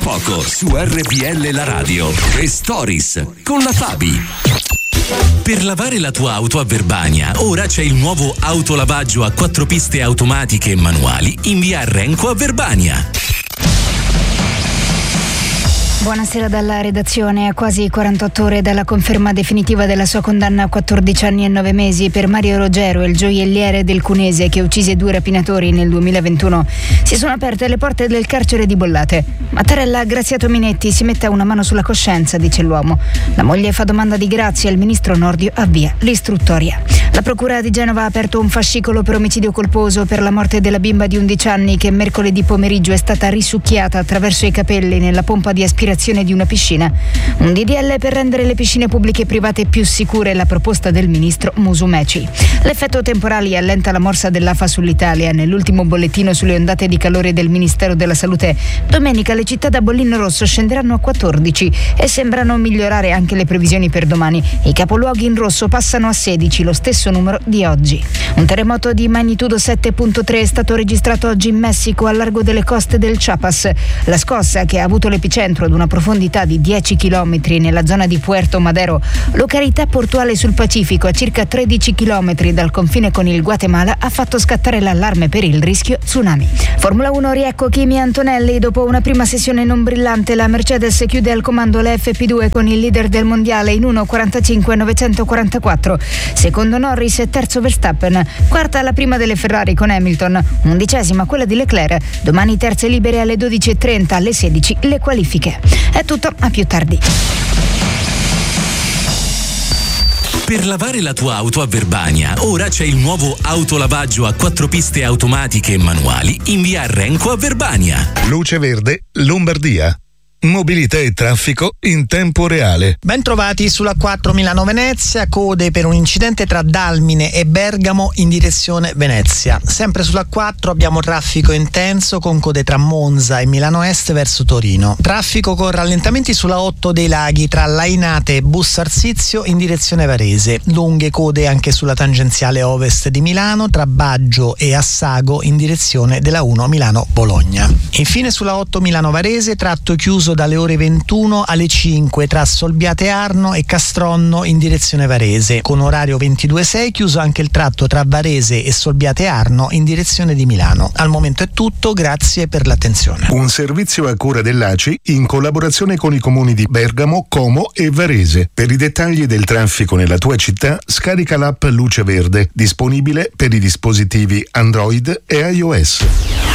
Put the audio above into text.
poco su RPL La Radio. The Stories con la Fabi. Per lavare la tua auto a Verbania, ora c'è il nuovo autolavaggio a 4 piste automatiche e manuali in via Renco a Verbania. Buonasera dalla redazione. A quasi 48 ore dalla conferma definitiva della sua condanna a 14 anni e 9 mesi per Mario Rogero, il gioielliere del Cunese che uccise 2 rapinatori nel 2021, si sono aperte le porte del carcere di Bollate. Mattarella Graziato Minetti si metta una mano sulla coscienza, dice l'uomo. La moglie fa domanda di grazia e il ministro Nordio avvia l'istruttoria. La procura di Genova ha aperto un fascicolo per omicidio colposo per la morte della bimba di 11 anni che mercoledì pomeriggio è stata risucchiata attraverso i capelli nella pompa di aspirazione di una piscina. Un DDL per rendere le piscine pubbliche e private più sicure, la proposta del ministro Musumeci. L'effetto temporali allenta la morsa dell'AFA sull'Italia. Nell'ultimo bollettino sulle ondate di calore del Ministero della Salute, domenica le città da bollino rosso scenderanno a 14 e sembrano migliorare anche le previsioni per domani. I capoluoghi in rosso passano a 16, lo stesso numero di oggi. Un terremoto di magnitudo 7.3 è stato registrato oggi in Messico, al largo delle coste del Chiapas. La scossa, che ha avuto l'epicentro ad una profondità di 10 km nella zona di Puerto Madero, località portuale sul Pacifico a circa 13 km dal confine con il Guatemala, ha fatto scattare l'allarme per il rischio tsunami. Formula 1, riecco Kimi Antonelli. Dopo una prima sessione non brillante, la Mercedes chiude al comando la FP2 con il leader del mondiale in 1:45.944. Secondo Norris e terzo Verstappen. Quarta la prima delle Ferrari con Hamilton. 11ª quella di Leclerc. Domani terze libere alle 12:30, alle 16 le qualifiche. È tutto, a più tardi. Per lavare la tua auto a Verbania, ora c'è il nuovo autolavaggio a 4 piste automatiche e manuali in via Renco a Verbania. Luce Verde, Lombardia. Mobilità e traffico in tempo reale. Ben trovati sulla 4 Milano-Venezia, code per un incidente tra Dalmine e Bergamo in direzione Venezia. Sempre sulla 4 abbiamo traffico intenso con code tra Monza e Milano Est verso Torino. Traffico con rallentamenti sulla 8 dei Laghi tra Lainate e Busso Arsizio in direzione Varese. Lunghe code anche sulla tangenziale ovest di Milano tra Baggio e Assago in direzione della 1 Milano-Bologna. Infine sulla 8 Milano-Varese, tratto chiuso dalle ore 21 alle 5 tra Solbiate Arno e Castronno in direzione Varese. Con orario 22:06 chiuso anche il tratto tra Varese e Solbiate Arno in direzione di Milano. Al momento è tutto, grazie per l'attenzione. Un servizio a cura dell'ACI in collaborazione con i comuni di Bergamo, Como e Varese. Per i dettagli del traffico nella tua città, scarica l'app Luce Verde, disponibile per i dispositivi Android e iOS.